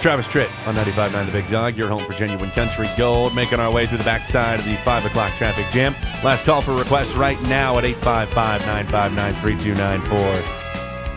Travis Tritt on 95.9 The Big Dog, your home for genuine country gold, making our way through the backside of the 5 o'clock traffic jam. Last call for requests right now at 855-959-3294.